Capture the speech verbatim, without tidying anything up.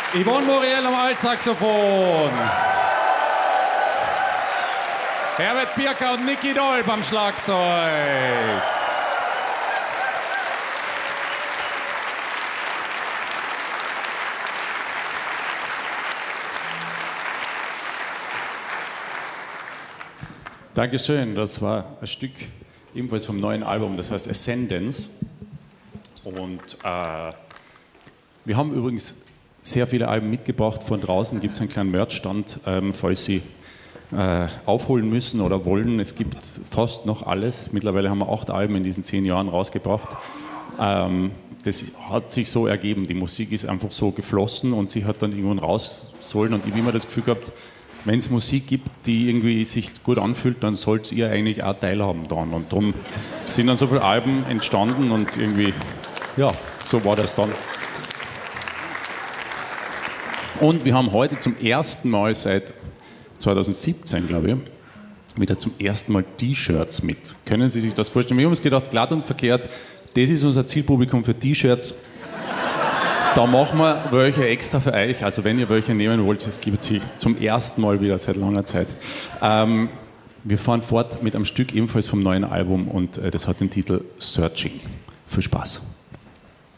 Yvonne Moriel am Altsaxophon. Herbert Birker und Niki Dolb am Schlagzeug. Dankeschön, das war ein Stück ebenfalls vom neuen Album, das heißt Ascendance. Und äh, wir haben übrigens sehr viele Alben mitgebracht. Von draußen gibt es einen kleinen Merchstand, ähm, falls Sie äh, aufholen müssen oder wollen. Es gibt fast noch alles. Mittlerweile haben wir acht Alben in diesen zehn Jahren rausgebracht. Ähm, das hat sich so ergeben. Die Musik ist einfach so geflossen und sie hat dann irgendwann raus sollen. Und ich habe immer das Gefühl gehabt, wenn es Musik gibt, die irgendwie sich gut anfühlt, dann sollt ihr eigentlich auch teilhaben daran. Und darum sind dann so viele Alben entstanden und irgendwie, ja, so war das dann. Und wir haben heute zum ersten Mal seit zweitausendsiebzehn, glaube ich, wieder zum ersten Mal T-Shirts mit. Können Sie sich das vorstellen? Wir haben uns gedacht, glatt und verkehrt, das ist unser Zielpublikum für T-Shirts. Da machen wir welche extra für euch. Also wenn ihr welche nehmen wollt, es gibt sie zum ersten Mal wieder seit langer Zeit. Ähm, wir fahren fort mit einem Stück ebenfalls vom neuen Album und äh, das hat den Titel Searching. Viel Spaß.